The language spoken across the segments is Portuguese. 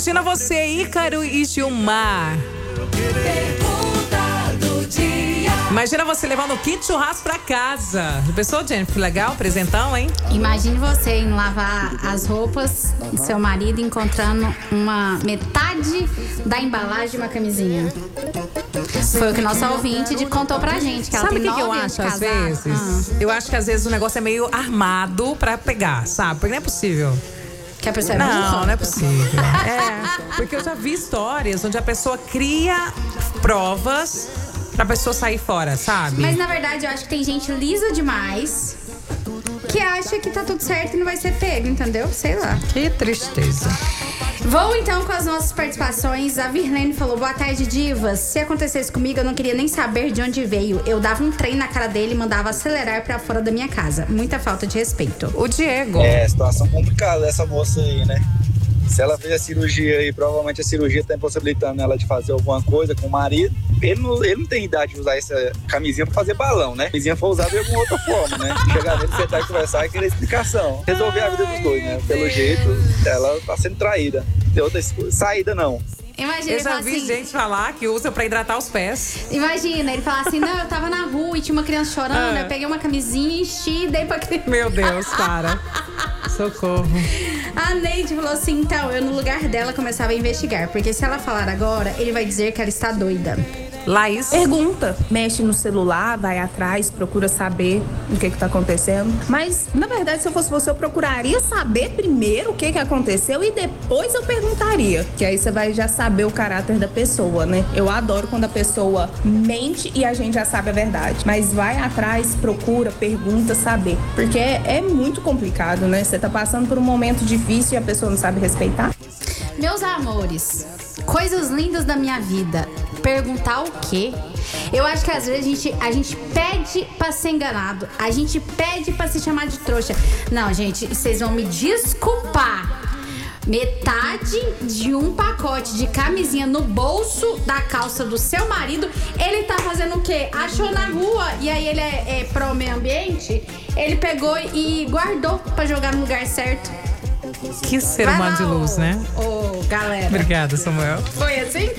Imagina você, Ícaro e Gilmar. Imagina você levando o kit churrasco pra casa. Já pensou, Jennifer? Que legal, presentão, hein? Imagine você indo lavar as roupas do seu marido encontrando uma metade da embalagem de uma camisinha. Foi o que nosso ouvinte contou pra gente. Que ela sabe tem o que eu 9 anos acho de às casado. vezes? Eu acho que às vezes o negócio é meio armado pra pegar, sabe? Porque não é possível. Que a pessoa é Não é possível. Porque eu já vi histórias onde a pessoa cria provas pra pessoa sair fora, sabe? Mas na verdade eu acho que tem gente lisa demais que acha que tá tudo certo e não vai ser pego, entendeu? Sei lá. Que tristeza. Vou então com as nossas participações. A Virlene falou: boa tarde, divas. Se acontecesse comigo, eu não queria nem saber de onde veio. Eu dava um trem na cara dele e mandava acelerar pra fora da minha casa. Muita falta de respeito. O Diego. Situação complicada dessa moça aí, né? Se ela fez a cirurgia aí, provavelmente a cirurgia tá impossibilitando ela de fazer alguma coisa com o marido. Ele não tem idade de usar essa camisinha pra fazer balão, né? A camisinha foi usada de alguma outra forma, né? Chegar nele, sentar e conversar e querer explicação. Resolver a vida dos dois, né? Pelo jeito, ela tá sendo traída. Não tem outra saída, não. Imagina, Eu ele já fala vi assim, gente falar que usa pra hidratar os pés. Imagina, ele falar assim: não, eu tava na rua e tinha uma criança chorando, eu peguei uma camisinha, enchi e dei pra criança. Meu Deus, para. Socorro. A Neide falou assim: então, eu no lugar dela começava a investigar, porque se ela falar agora, ele vai dizer que ela está doida. Laís. Pergunta, mexe no celular, vai atrás, procura saber o que tá acontecendo. Mas, na verdade, se eu fosse você, eu procuraria saber primeiro o que aconteceu e depois eu perguntaria. Que aí você vai já saber o caráter da pessoa, né? Eu adoro quando a pessoa mente e a gente já sabe a verdade. Mas vai atrás, procura, pergunta, saber. Porque é muito complicado, né? Você tá passando por um momento difícil e a pessoa não sabe respeitar. Meus amores, coisas lindas da minha vida. Perguntar o quê? Eu acho que às vezes a gente pede pra ser enganado. A gente pede pra se chamar de trouxa. Não, gente, vocês vão me desculpar. Metade de um pacote de camisinha no bolso da calça do seu marido, ele tá fazendo o quê? Achou na rua e aí ele é pro meio ambiente. Ele pegou e guardou pra jogar no lugar certo. Que ser humano de luz, né? Ô, galera. Obrigada, Samuel. Foi assim?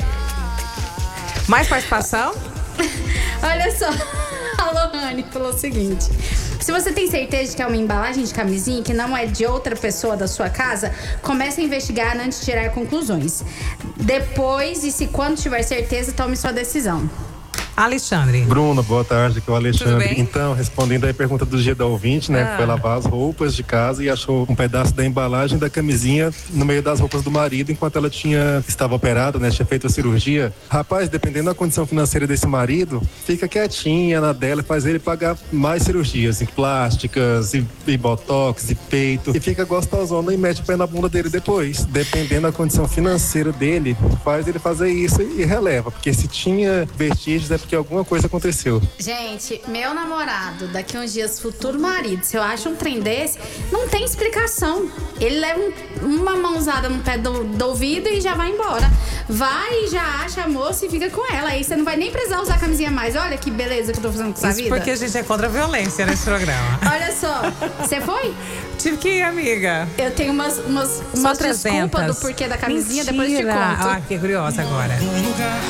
Mais participação? Olha só, a Lohane falou o seguinte: se você tem certeza de que é uma embalagem de camisinha que não é de outra pessoa da sua casa, comece a investigar antes de tirar conclusões. Depois, e se quando tiver certeza, tome sua decisão. Alexandre. Bruna, boa tarde, aqui é o Tudo Alexandre. bem? Então, respondendo aí a pergunta do dia da ouvinte, né? Foi lavar as roupas de casa e achou um pedaço da embalagem da camisinha no meio das roupas do marido enquanto ela estava operada, né? Tinha feito a cirurgia. Rapaz, dependendo da condição financeira desse marido, fica quietinha na dela e faz ele pagar mais cirurgias, em plásticas, e botox, e peito. E fica gostosona e mete o pé na bunda dele depois. Dependendo da condição financeira dele, faz ele fazer isso e releva. Porque se tinha vestígios é porque alguma coisa aconteceu. Gente, meu namorado, daqui uns dias, futuro marido, se eu acho um trem desse, não tem explicação. Ele leva uma mãozada no pé do ouvido e já vai embora. Vai e já acha a moça e fica com ela. Aí você não vai nem precisar usar a camisinha mais. Olha que beleza que eu tô fazendo com essa vida. Isso porque a gente é contra a violência nesse programa. Olha só, você foi? Tive que ir, amiga. Eu tenho umas desculpas do porquê da camisinha, Mentira. depois te conto. Ah, fiquei curiosa agora.